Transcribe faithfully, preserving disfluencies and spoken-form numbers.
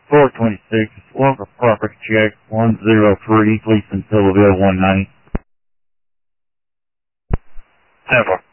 four twenty-six, Walker Property Check, one oh three, Gleason, Silverville, one ninety. Ever.